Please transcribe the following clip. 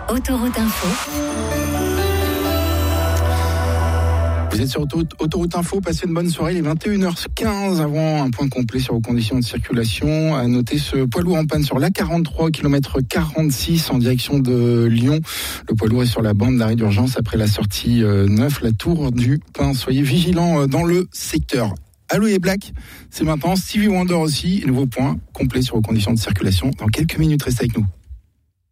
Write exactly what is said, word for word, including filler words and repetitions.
Autoroute Info. Vous êtes sur Autoroute, Autoroute Info, passez une bonne soirée, il est vingt et une heures quinze, avant un point complet sur vos conditions de circulation. À noter ce poids lourd en panne sur l'A quarante-trois, kilomètre quarante-six en direction de Lyon. Le poids lourd est sur la bande d'arrêt d'urgence après la sortie neuf, la tour du Pin. Soyez vigilants dans le secteur. Aloe Black, c'est maintenant Stevie Wonder aussi. Nouveau point complet sur vos conditions de circulation. Dans quelques minutes, restez avec nous.